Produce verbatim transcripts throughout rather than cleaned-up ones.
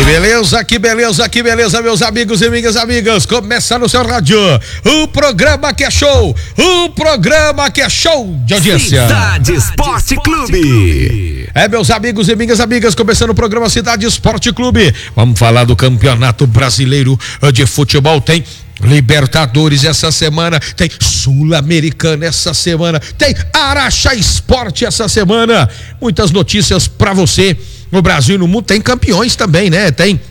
beleza, que beleza, que beleza, meus amigos e minhas amigas. Começa no seu rádio o programa que é show, o programa que é show de audiência. Cidade Esporte Clube. É, meus amigos e minhas amigas, começando o programa Cidade Esporte Clube. Vamos falar do Campeonato Brasileiro de Futebol. Tem Libertadores essa semana, tem Sul-Americana essa semana, tem Araxá Esporte essa semana. Muitas notícias pra você no Brasil e no mundo. Tem campeões também, né? Tem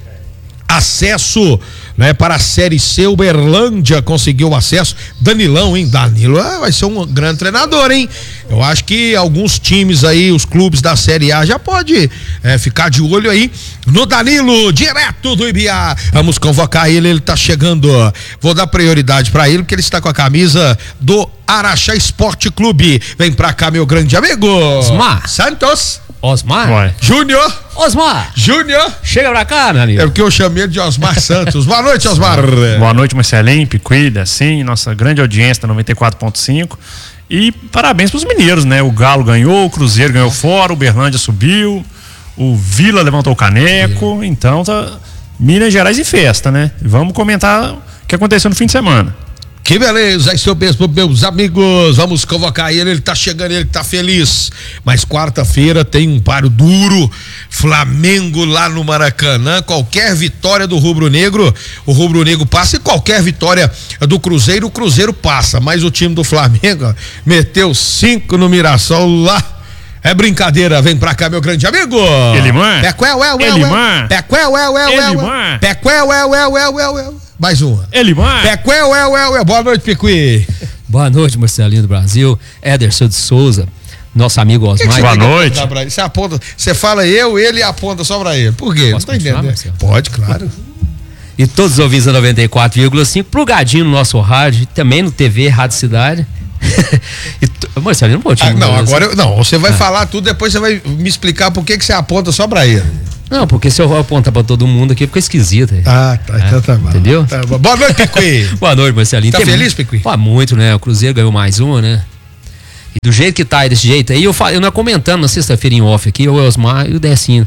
acesso, né, para a Série C. Uberlândia conseguiu acesso. Danilão, hein? Danilo ah, vai ser um grande treinador, hein? Eu acho que alguns times aí, os clubes da Série A já pode é, ficar de olho aí no Danilo, direto do Ibiá. Vamos convocar ele, ele tá chegando. Vou dar prioridade para ele porque ele está com a camisa do Araxá Esporte Clube. Vem pra cá, meu grande amigo Osmar Santos Osmar Júnior Osmar Júnior. Chega pra cá, Danilo. É porque eu chamei ele de Osmar Santos. Boa noite, Osmar. Boa noite, Marcelinho, Picuída, sim, nossa grande audiência da noventa e quatro ponto cinco. E parabéns pros mineiros, né? O Galo ganhou, o Cruzeiro ganhou fora, o Uberlândia subiu, o Vila levantou o caneco. Então tá Minas Gerais em festa, né? Vamos comentar o que aconteceu no fim de semana. Que beleza, isso mesmo, meus amigos. Vamos convocar ele, ele tá chegando, ele tá feliz. Mas quarta-feira tem um páreo duro, Flamengo lá no Maracanã. Qualquer vitória do rubro-negro, o rubro-negro passa, e qualquer vitória do Cruzeiro, o Cruzeiro passa. Mas o time do Flamengo ó, meteu cinco no Mirassol lá. É brincadeira, vem pra cá, meu grande amigo. Elimar. Pecuel, ué, ué, ué. Pecuel, ué, ué, ué. Pecuel, ué, ué, ué, ué, ué. Mais uma. Elimar. Pecuel, ué, ué, ué. Boa noite, Picuí. Boa noite, Marcelinho do Brasil. Ederson de Souza, nosso amigo Osmar. Que que Boa noite. Você aponta, você fala eu, ele aponta só pra ele. Por quê? Posso Não tô entendendo. Marcelo? Pode, claro. E todos os ouvintes da noventa e quatro vírgula cinco, plugadinho no nosso rádio, também no T V, Rádio Cidade. E t... Marcelinho, não pode. Ah, não, agora eu, não, você vai ah. falar tudo, depois você vai me explicar por que que você aponta só pra ele. Não, porque se eu apontar pra todo mundo aqui, fica esquisito. Ah, tá, então tá bom. Entendeu? Tá bom. Boa noite, Picuí. Boa noite, Marcelinho. Tá Tem feliz, Picuí? Ah, muito, né? O Cruzeiro ganhou mais uma, né? E do jeito que tá aí, desse jeito aí, eu, eu não comentando na sexta-feira em off aqui, o Osmar e o Decinho.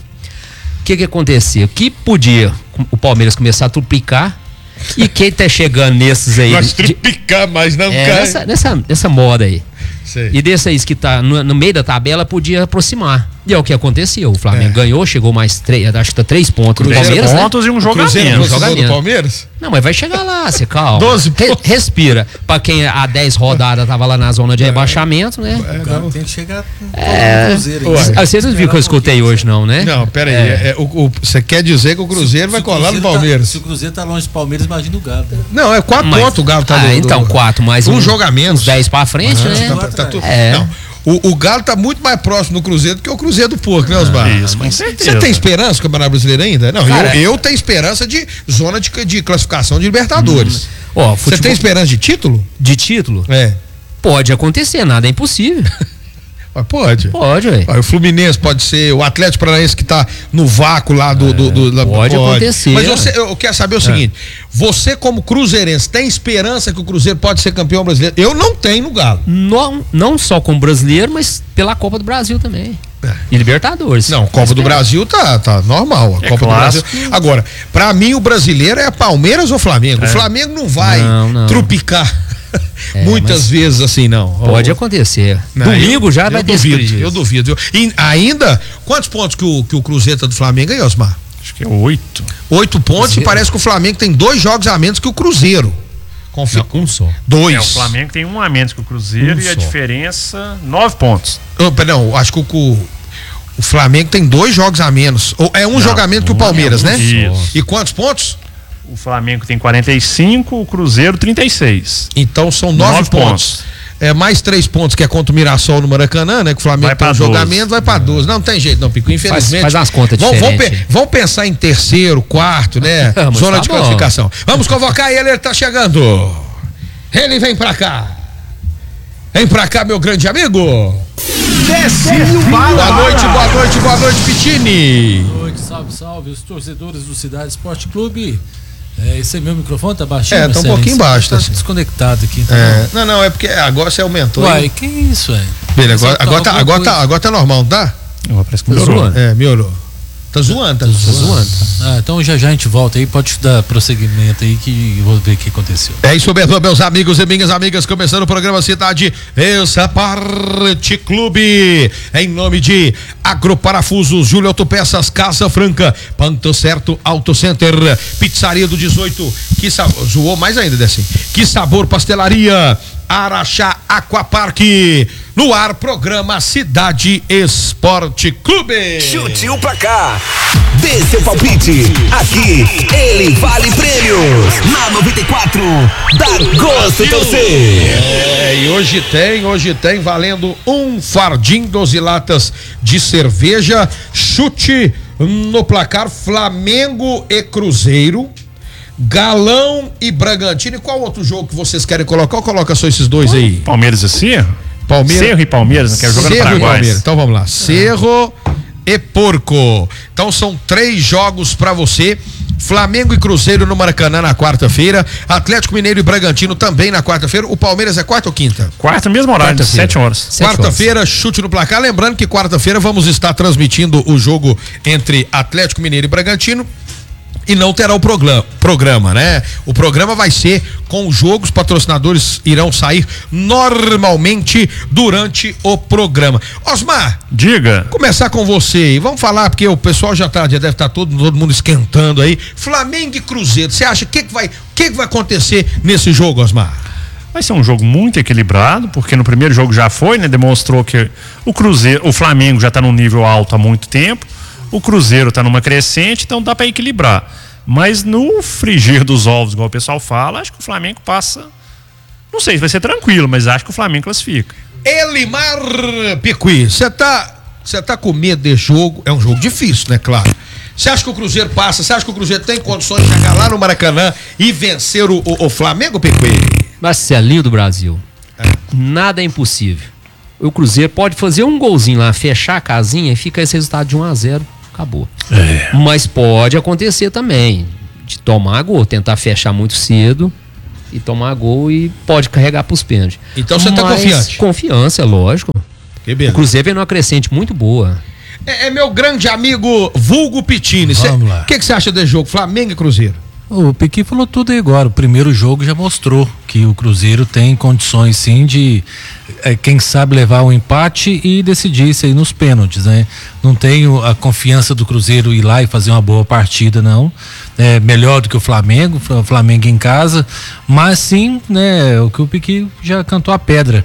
O que que aconteceu? Que podia o Palmeiras começar a truplicar, e quem tá chegando nesses aí... Mas truplicar, de, mas não é, cai. Nessa, nessa, nessa moda aí. Sei. E desses aí que tá no, no meio da tabela podia aproximar. E é o que aconteceu. O Flamengo é. ganhou, chegou mais três, acho que tá três pontos Cruzeiro, do Palmeiras, pontos, né? e um jogamento. Um jogamento. Do Palmeiras? Não, mas vai chegar lá, você calma. doze Re, respira. Pra quem há dez rodadas tava lá na zona de rebaixamento, né? É, não. Tem que chegar é, no Cruzeiro. Ué, vocês não viram que eu escutei hoje, não, né? Não, pera aí. É. É, o, o, você quer dizer que o Cruzeiro se, vai se colar Cruzeiro no Palmeiras? Tá, se o Cruzeiro tá longe do Palmeiras, imagina o Galo. Não, é quatro mas, pontos o Galo tá Ah, do, então, do, quatro, mais um, um jogamento. Uns dez pra frente, ah, né? Tá, tá, tá, é. Não. O, o Galo tá muito mais próximo do Cruzeiro do que o Cruzeiro do Porco, né, Osmar? Ah, isso, com certeza. Você tem esperança do Campeonato Brasileiro ainda? Não, Cara, eu, eu tenho esperança de zona de, de classificação de Libertadores. Ó, Você futebol... tem esperança de título? De título? É. Pode acontecer, nada é impossível. Mas pode. Pode, ué. O Fluminense pode ser, o Atlético Paranaense que tá no vácuo lá do... É, do, do lá, pode, pode acontecer. Mas você, eu quero saber o é. seguinte, você como cruzeirense tem esperança que o Cruzeiro pode ser campeão brasileiro? Eu não tenho no Galo. Não, não só como brasileiro, mas pela Copa do Brasil também. É. E Libertadores. Não, Copa do Brasil tá, tá normal. A é Copa clássico. do Brasil. Agora, pra mim o brasileiro é Palmeiras ou Flamengo? É. O Flamengo não vai não, não. trupicar. É, muitas vezes assim, não. Pode oh. acontecer. Não, Domingo eu, já eu vai ter duvido, Eu duvido. E ainda, quantos pontos que o, que o Cruzeiro tá do Flamengo aí, Osmar? Acho que é oito. Oito pontos Cruzeiro. E parece que o Flamengo tem dois jogos a menos que o Cruzeiro. Confi... Não, um só. Dois. É, o Flamengo tem um a menos que o Cruzeiro um e só. A diferença, nove pontos. Oh, perdão, acho que o, o Flamengo tem dois jogos a menos. Ou é um não, jogo a menos que o Palmeiras, é um né? Isso. E quantos pontos? O Flamengo tem quarenta e cinco, o Cruzeiro trinta e seis. Então são nove, nove pontos. pontos. É mais três pontos que é contra o Mirassol no Maracanã, né? Que o Flamengo tem um jogamento, vai pra doze. Não, não tem jeito, não, Pico. Infelizmente. Faz, faz umas contas vão, diferentes. Vão, vão pensar em terceiro, quarto, né? Zona tá de bom. classificação. Vamos convocar ele, ele tá chegando. Ele vem pra cá. Vem pra cá, meu grande amigo. Decinho Bala. Boa noite, boa noite, boa noite, Pitini. Boa noite, salve, salve, os torcedores do Cidade Esporte Clube. É, esse é meu microfone, tá baixinho? É, tá um pouquinho baixo, tá, tá tá desconectado aqui. Então é, não, não, é porque agora você aumentou. Uai, que isso, é? Beleza, agora, agora, tá, agora, tá, agora tá normal, não tá? Oh, parece que melhorou. É, melhorou. Tá zoando, tá, Tá zoando. zoando. Ah, então já já a gente volta aí, pode dar prosseguimento aí que eu vou ver o que aconteceu. É isso mesmo, meus amigos e minhas amigas, começando o programa Cidade Esporte Clube, em nome de Agroparafusos, Júlio Autopeças, Casa Franca, Panto Certo Auto Center, Pizzaria do dezoito, que sabor, zoou mais ainda, Dessim, que sabor pastelaria, Araxá Aquaparque, no ar, programa Cidade Esporte Clube. Chute o placar. Dê seu palpite. Aqui, ele vale prêmios. Na noventa e quatro, dá gosto de torcer. É, e hoje tem, hoje tem valendo um fardinho, doze latas de cerveja. Chute no placar, Flamengo e Cruzeiro, Galão e Bragantino. E qual outro jogo que vocês querem colocar? Ou coloca só esses dois aí? Palmeiras e Cerro? Palmeiras. Cerro e Palmeiras, não quero jogar no Cerro e Paraguai. Palmeiras. Então vamos lá. Cerro e Porco. Então são três jogos pra você. Flamengo e Cruzeiro no Maracanã na quarta-feira. Atlético Mineiro e Bragantino também na quarta-feira. O Palmeiras é quarta ou quinta? Quarta, mesmo horário, de Quarta-feira. sete horas. Quarta-feira, chute no placar. Lembrando que quarta-feira vamos estar transmitindo o jogo entre Atlético Mineiro e Bragantino. E não terá o programa, programa, né? O programa vai ser com os jogos, patrocinadores irão sair normalmente durante o programa. Osmar, Diga. começar com você e vamos falar, porque o pessoal já tá, já deve estar todo, todo mundo esquentando aí. Flamengo e Cruzeiro, você acha que que vai, que que vai acontecer nesse jogo, Osmar? Vai ser um jogo muito equilibrado, porque no primeiro jogo já foi, né? Demonstrou que o Cruzeiro, o Flamengo já tá num nível alto há muito tempo. O Cruzeiro tá numa crescente, então dá para equilibrar. Mas no frigir dos ovos, igual o pessoal fala, acho que o Flamengo passa. Não sei se vai ser tranquilo, mas acho que o Flamengo classifica. Elimar Piqui, você tá, você tá com medo desse jogo? É um jogo difícil, né? Claro. Você acha que o Cruzeiro passa? Você acha que o Cruzeiro tem condições de chegar lá no Maracanã e vencer o, o, o Flamengo, Piqui? Marcelinho do Brasil. Nada é impossível. O Cruzeiro pode fazer um golzinho lá, fechar a casinha e fica esse resultado de um a zero. Acabou. É. Mas pode acontecer também de tomar gol, tentar fechar muito cedo e tomar gol e pode carregar pros pênaltis. Então você tá Mas confiante? Confiança, lógico. Que beleza. O Cruzeiro vem numa crescente muito boa. É, é meu grande amigo Vulgo Pitini. Vamos lá. O que você acha desse jogo, Flamengo e Cruzeiro? O Piqui falou tudo aí agora. O primeiro jogo já mostrou que o Cruzeiro tem condições sim de, é, quem sabe, levar um empate e decidir isso aí nos pênaltis, né? Não tenho a confiança do Cruzeiro ir lá e fazer uma boa partida, não. É melhor do que o Flamengo, o Flamengo em casa, mas sim, né, o que o Piqui já cantou a pedra.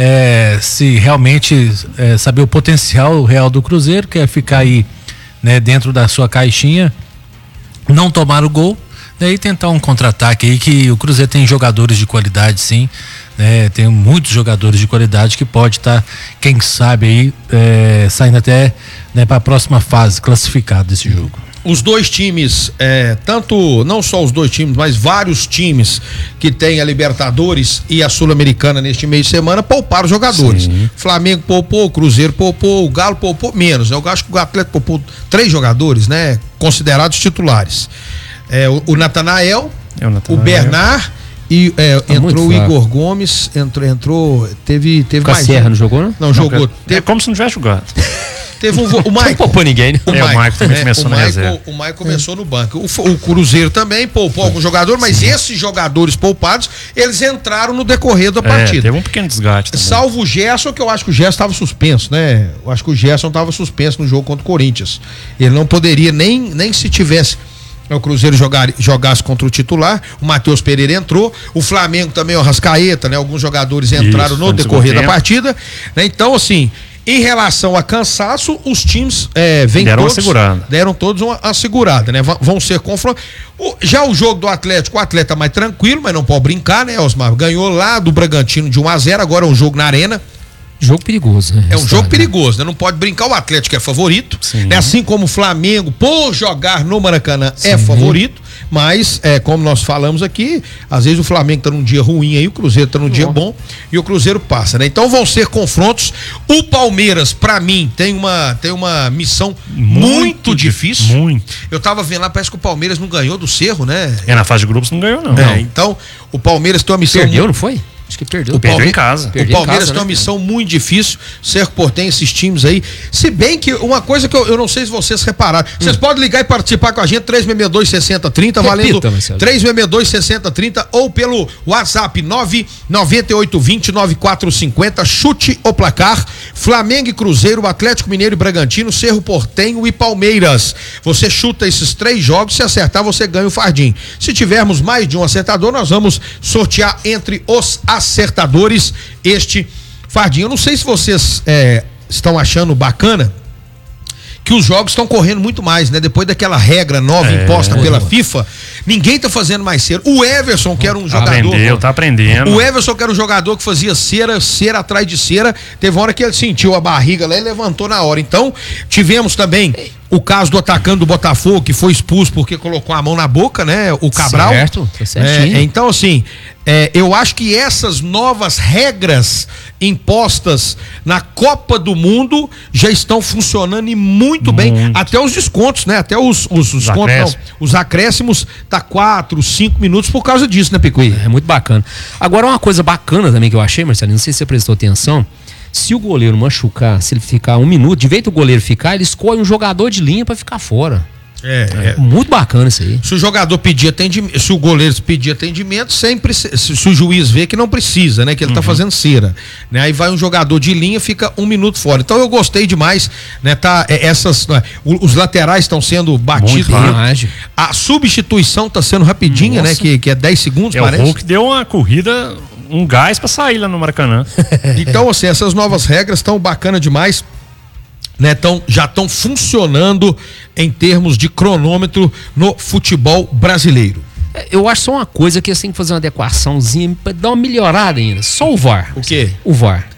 É, se realmente é, saber o potencial real do Cruzeiro, que é ficar aí, né, dentro da sua caixinha, não tomar o gol, daí tentar um contra-ataque aí, que o Cruzeiro tem jogadores de qualidade, sim, né? Tem muitos jogadores de qualidade que pode estar, tá, quem sabe aí, é, saindo até, né, para a próxima fase, classificado desse jogo. Os dois times, é, tanto, não só os dois times, mas vários times que tem a Libertadores e a Sul-Americana neste meio de semana, pouparam os jogadores. Sim. Flamengo poupou, o Cruzeiro poupou, o Galo poupou menos. Eu acho que o Atlético poupou três jogadores, né? Considerados titulares. É, o, o Natanael, É o Natanael. o Bernard e é, Tá entrou o muito fraco. Igor Gomes, entrou, entrou teve, teve Com a mais Serra um. não jogou, não? Não, jogou. É Teve, como se não tivesse jogado. teve um, vo- o Não Maicon. poupou ninguém, né? O É, o Maicon, Maicon também né? começou o na Maicon, reserva. o Maicon começou no banco. O, F- o Cruzeiro também poupou alguns jogadores, mas esses jogadores poupados, eles entraram no decorrer da É, partida. teve um pequeno desgaste também. Salvo o Gerson, que eu acho que o Gerson estava suspenso, né? Eu acho que o Gerson estava suspenso no jogo contra o Corinthians. Ele não poderia, nem, nem se tivesse o Cruzeiro jogar, jogasse contra o titular. O Matheus Pereira entrou. O Flamengo também, o Arrascaeta, né? Alguns jogadores entraram Isso, no no decorrer da segundo tempo. partida. Né? Então, assim, em relação a cansaço, os times é, vêm Deram uma todos, segurada. deram todos uma, uma segurada, né? V- vão ser confrontos. O- Já o jogo do Atlético, o atleta mais tranquilo, mas não pode brincar, né, Osmar? Ganhou lá do Bragantino de um a zero, agora é um jogo na Arena. Jogo perigoso, né? É um jogo Né? perigoso, né? Não pode brincar. O Atlético é favorito, Sim. né? Assim como o Flamengo, por jogar no Maracanã, é Sim. favorito. Mas, é, como nós falamos aqui, às vezes o Flamengo tá num dia ruim aí, o Cruzeiro tá num dia bom e o Cruzeiro passa, né? Então vão ser confrontos. O Palmeiras, pra mim, tem uma, tem uma missão muito, Muito difícil. difícil, muito. Eu tava vendo lá, parece que o Palmeiras não ganhou do Cerro, né? É, na fase de grupos não ganhou, não. É, então, o Palmeiras tem uma missão. Perdeu, não foi? Acho que perdeu. O perdeu Palme- em casa. O Perdeu em Palmeiras casa, tem uma né? missão muito difícil. Cerco Portem, esses times aí. Se bem que uma coisa que eu, eu não sei se vocês repararam. Vocês podem ligar e participar com a gente, três seis dois, seis zero três zero, valendo Repita, Marcelo. três seis dois, seis zero três zero ou pelo WhatsApp nove nove oito dois zero nove quatro cinco zero. Chute o placar. Flamengo e Cruzeiro, Atlético Mineiro e Bragantino, Cerro Portenho e Palmeiras. Você chuta esses três jogos, se acertar você ganha o fardinho. Se tivermos mais de um acertador, nós vamos sortear entre os acertadores este fardinho. Eu não sei se vocês é, estão achando bacana que os jogos estão correndo muito mais, né? Depois daquela regra nova É, imposta pela boa. FIFA, ninguém tá fazendo mais cera. O Everson, que era um jogador... Aprendeu, tá aprendendo. O Everson, que era um jogador que fazia cera, cera atrás de cera, teve uma hora que ele sentiu a barriga lá e levantou na hora. Então, tivemos também o caso do atacante do Botafogo, que foi expulso porque colocou a mão na boca, né? O Cabral. Certo, tá certinho. É, então, assim, é, eu acho que essas novas regras impostas na Copa do Mundo já estão funcionando e muito, bem. Muito. Até os descontos, né? Até os, os, os, Os contos, não, acréscimos. os acréscimos tá quatro, cinco minutos por causa disso, né, Picuí? É muito bacana. Agora, uma coisa bacana também que eu achei, Marcelo, não sei se você prestou atenção. Se o goleiro machucar, se ele ficar um minuto, de vez do goleiro ficar, ele escolhe um jogador de linha pra ficar fora. É, é. Muito bacana isso aí. Se o jogador pedir atendimento, se o goleiro pedir atendimento, sempre, se, se o juiz vê que não precisa, né? Que ele tá fazendo cera, né? Aí vai um jogador de linha, fica um minuto fora. Então eu gostei demais, né? Tá, é, essas, né, o- os laterais estão sendo batidos. Muito né? rápido. A substituição tá sendo rapidinha, né? Que, que é dez segundos, É, parece. o Hulk deu uma corrida, um gás pra sair lá no Maracanã. Então, assim, essas novas regras estão bacana demais, né? Tão, já estão funcionando em termos de cronômetro no futebol brasileiro. É, Eu acho só uma coisa que você tem que fazer uma adequaçãozinha pra dar uma melhorada ainda. Só o V A R. O quê? O V A R.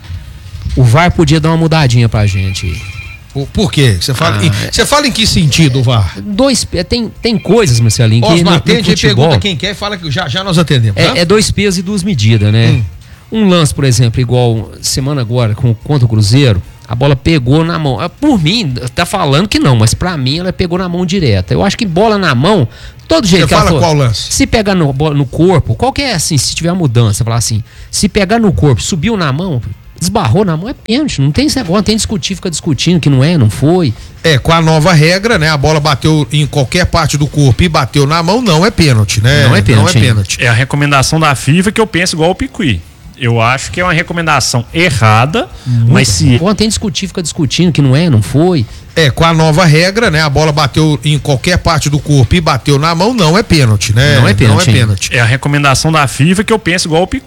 O V A R podia dar uma mudadinha pra gente aí. Por, por quê? Você fala, Ah, em, você fala em que sentido, V A R? Dois, é, tem, tem coisas, Marcelinho, que no, Osmar, no atende aí, futebol... pergunta quem quer e fala que já, já nós atendemos. tá? É, é dois pesos e duas medidas, né? Um lance, por exemplo, igual semana agora com, contra o Cruzeiro, a bola pegou na mão. Ah, Por mim, tá falando que não, mas pra mim ela pegou na mão direta. Eu acho que bola na mão, todo jeito Você que ela fala for- qual lance? Se pegar no, bola- no corpo, qualquer assim, se tiver mudança, falar assim, se pegar no corpo, subiu na mão, desbarrou na mão, é pênalti. Não tem esse negócio, não tem discutir, fica discutindo que não é, não foi. É, com a nova regra, né? A bola bateu em qualquer parte do corpo e bateu na mão, não é pênalti, né? Não é pênalti, Não é hein? pênalti. É a recomendação da FIFA que eu penso igual o Picuí. Eu acho que é uma recomendação errada, mas se Pô, tem discutir, fica discutindo que não é, não foi. É, com a nova regra, né? A bola bateu em qualquer parte do corpo e bateu na mão, não é pênalti, né? Não é pênalti, Não é hein? pênalti. é a recomendação da FIFA que eu penso igual o Picuí.